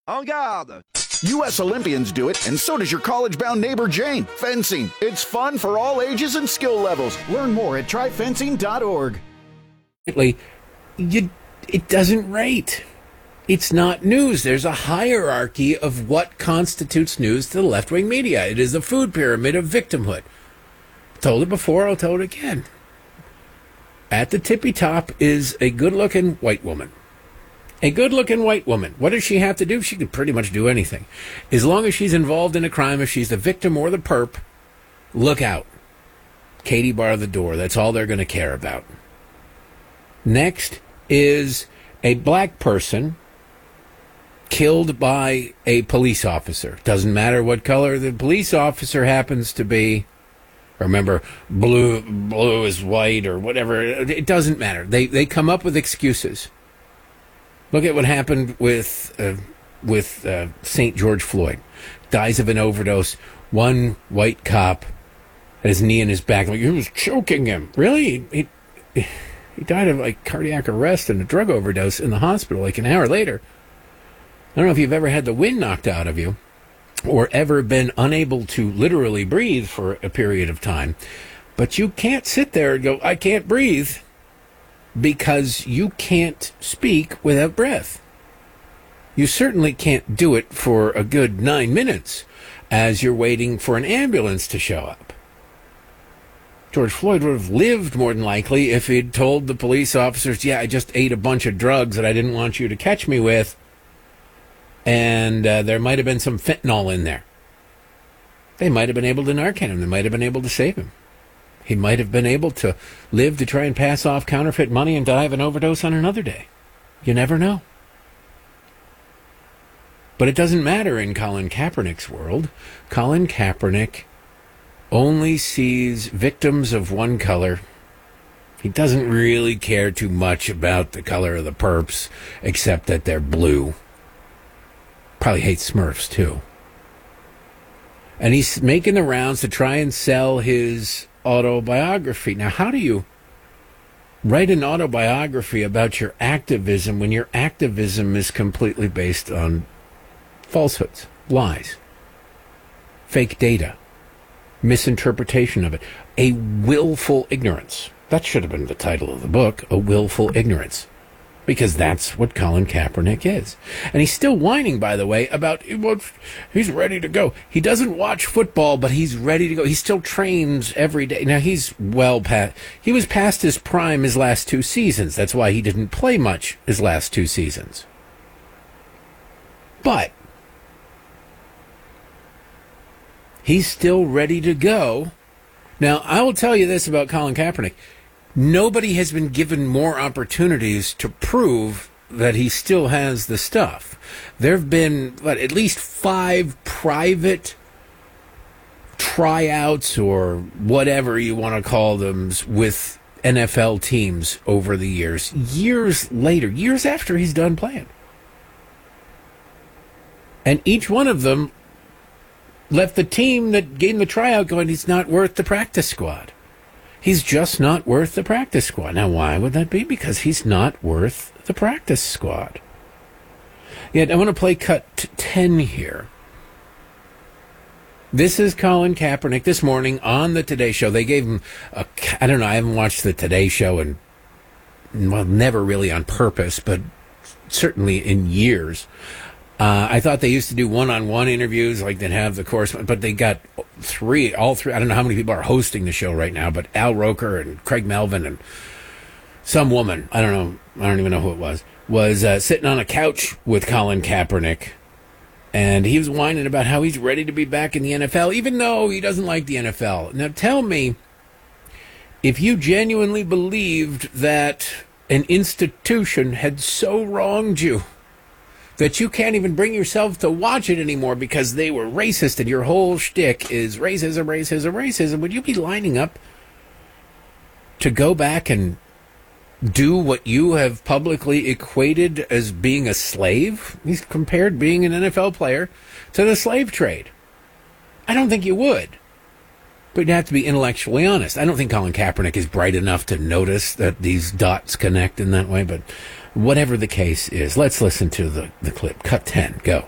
En garde! U.S. Olympians do it, and so does your college-bound neighbor Jane. Fencing. It's fun for all ages and skill levels. Learn more at tryfencing.org. It doesn't rate. It's not news. There's a hierarchy of what constitutes news to the left-wing media. It is the food pyramid of victimhood. Told it before, I'll tell it again. At the tippy top is a good-looking white woman. A good-looking white woman. What does she have to do? She can pretty much do anything. As long as she's involved in a crime, if she's the victim or the perp, look out. Katie bar the door. That's all they're going to care about. Next is a black person killed by a police officer. Doesn't matter what color the police officer happens to be. Remember, blue is white or whatever. It doesn't matter. They come up with excuses. Look at what happened with St. George Floyd. Dies of an overdose. One white cop had his knee in his back. Like, he was choking him. Really? He died of cardiac arrest and a drug overdose in the hospital an hour later. I don't know if you've ever had the wind knocked out of you or ever been unable to literally breathe for a period of time. But you can't sit there and go, I can't breathe, because you can't speak without breath. You certainly can't do it for a good 9 minutes as you're waiting for an ambulance to show up. George Floyd would have lived more than likely if he'd told the police officers, I just ate a bunch of drugs that I didn't want you to catch me with, and there might have been some fentanyl in there. They might have been able to Narcan him. They might have been able to save him. He might have been able to live to try and pass off counterfeit money and die of an overdose on another day. You never know. But it doesn't matter in Colin Kaepernick's world. Colin Kaepernick only sees victims of one color. He doesn't really care too much about the color of the perps, except that they're blue. Probably hates Smurfs, too. And he's making the rounds to try and sell his autobiography. Now, how do you write an autobiography about your activism when your activism is completely based on falsehoods, lies, fake data, misinterpretation of it, a willful ignorance? That should have been the title of the book, A Willful Ignorance, because that's what Colin Kaepernick is. And he's still whining, by the way, about he's ready to go. He doesn't watch football, but he's ready to go. He still trains every day. Now, he was past his prime his last 2 seasons. That's why he didn't play much his last 2 seasons. But he's still ready to go. Now, I will tell you this about Colin Kaepernick. Nobody has been given more opportunities to prove that he still has the stuff. There have been, at least 5 private tryouts or whatever you want to call them with NFL teams over the years. Years later, years after he's done playing. And each one of them left the team that gave him the tryout going, he's not worth the practice squad. He's just not worth the practice squad. Now, why would that be? Because he's not worth the practice squad. Yet, I want to play cut 10 here. This is Colin Kaepernick this morning on the Today Show. They gave him I don't know, I haven't watched the Today Show and, never really on purpose, but certainly in years. I thought they used to do one-on-one interviews, like they'd have the correspondent, but they got all three. I don't know how many people are hosting the show right now, but Al Roker and Craig Melvin and some woman, I don't even know who it was sitting on a couch with Colin Kaepernick, and he was whining about how he's ready to be back in the NFL, even though he doesn't like the NFL. Now tell me, if you genuinely believed that an institution had so wronged you that you can't even bring yourself to watch it anymore because they were racist and your whole shtick is racism, racism, racism, would you be lining up to go back and do what you have publicly equated as being a slave? He's compared being an NFL player to the slave trade. I don't think you would. But you'd have to be intellectually honest. I don't think Colin Kaepernick is bright enough to notice that these dots connect in that way, but whatever the case is, let's listen to the clip. Cut 10, go.